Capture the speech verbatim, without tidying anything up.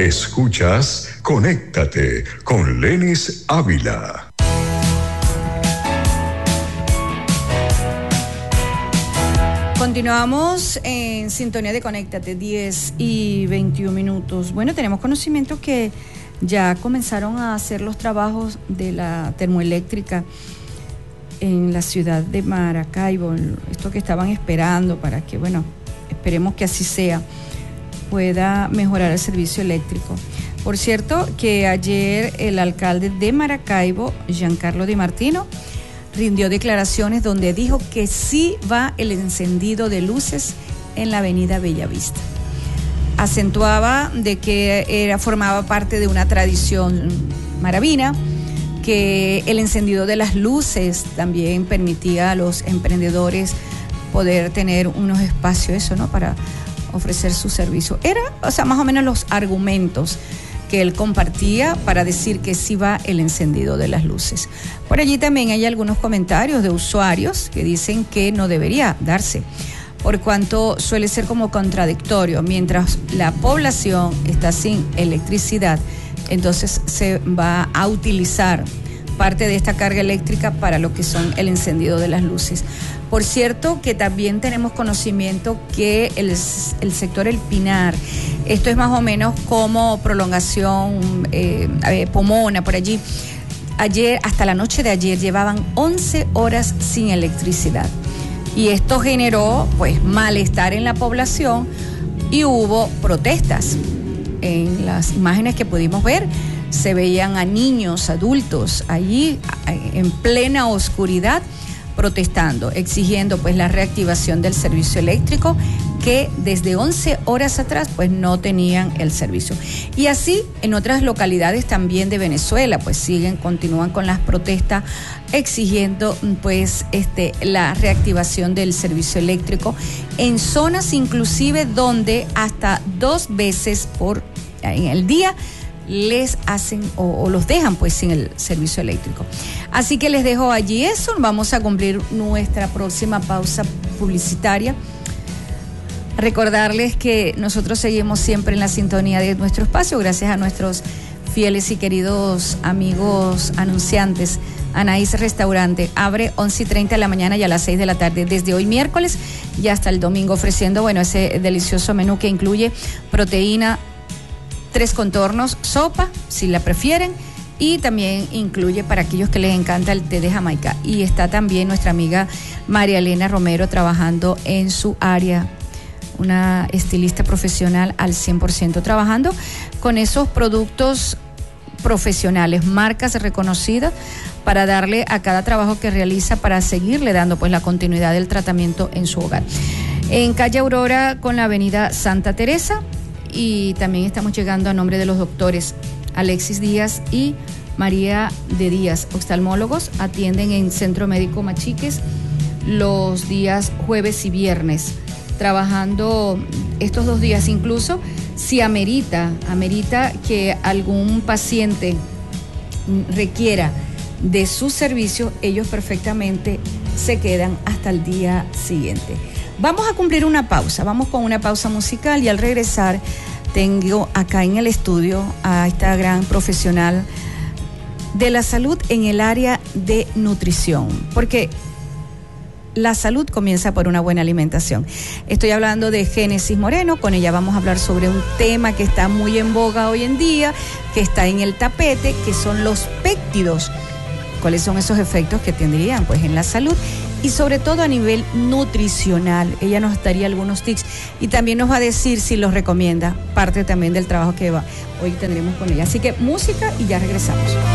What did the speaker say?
Escuchas Conéctate con Lenis Ávila. Continuamos en sintonía de Conéctate, diez y veintiún minutos. Bueno, tenemos conocimiento que ya comenzaron a hacer los trabajos de la termoeléctrica en la ciudad de Maracaibo, esto que estaban esperando para que, bueno, esperemos que así sea, pueda mejorar el servicio eléctrico. Por cierto, que ayer el alcalde de Maracaibo, Giancarlo Di Martino, rindió declaraciones donde dijo que sí va el encendido de luces en la avenida Bellavista. Acentuaba de que era, formaba parte de una tradición maravina, que el encendido de las luces también permitía a los emprendedores poder tener unos espacios, eso, ¿no?, para ofrecer su servicio. Era, o sea, más o menos los argumentos que él compartía para decir que sí va el encendido de las luces. Por allí también hay algunos comentarios de usuarios que dicen que no debería darse, por cuanto suele ser como contradictorio. Mientras la población está sin electricidad, entonces se va a utilizar parte de esta carga eléctrica para lo que son el encendido de las luces. Por cierto, que también tenemos conocimiento que el, el sector El Pinar, esto es más o menos como prolongación eh, eh, Pomona, por allí, ayer, hasta la noche de ayer, llevaban once horas sin electricidad. Y esto generó, pues, malestar en la población y hubo protestas. En las imágenes que pudimos ver, se veían a niños, adultos, allí en plena oscuridad, protestando, exigiendo pues la reactivación del servicio eléctrico, que desde once horas atrás pues no tenían el servicio. Y así en otras localidades también de Venezuela pues siguen, continúan con las protestas exigiendo pues este la reactivación del servicio eléctrico en zonas inclusive donde hasta dos veces por en el día les hacen o, o los dejan pues sin el servicio eléctrico. Así que les dejo allí eso. Vamos a cumplir nuestra próxima pausa publicitaria. Recordarles que nosotros seguimos siempre en la sintonía de nuestro espacio, gracias a nuestros fieles y queridos amigos anunciantes. Anaís Restaurante abre once y treinta de la mañana y a las seis de la tarde, desde hoy miércoles y hasta el domingo, ofreciendo bueno ese delicioso menú que incluye proteína, tres contornos, sopa, si la prefieren, y también incluye para aquellos que les encanta el té de Jamaica. Y está también nuestra amiga María Elena Romero trabajando en su área, una estilista profesional al cien por ciento, trabajando con esos productos profesionales, marcas reconocidas, para darle a cada trabajo que realiza, para seguirle dando pues la continuidad del tratamiento en su hogar. En calle Aurora con la avenida Santa Teresa. Y también estamos llegando a nombre de los doctores Alexis Díaz y María de Díaz, oftalmólogos, atienden en Centro Médico Machiques los días jueves y viernes, trabajando estos dos días. Incluso si amerita, amerita que algún paciente requiera de su servicio, ellos perfectamente se quedan hasta el día siguiente. Vamos a cumplir una pausa, vamos con una pausa musical y al regresar tengo acá en el estudio a esta gran profesional de la salud en el área de nutrición, porque la salud comienza por una buena alimentación. Estoy hablando de Génesis Moreno, con ella vamos a hablar sobre un tema que está muy en boga hoy en día, que está en el tapete, que son los péptidos. ¿Cuáles son esos efectos que tendrían pues en la salud? Y sobre todo a nivel nutricional. Ella nos daría algunos tips y también nos va a decir si los recomienda, parte también del trabajo que va, hoy tendremos con ella. Así que música y ya regresamos.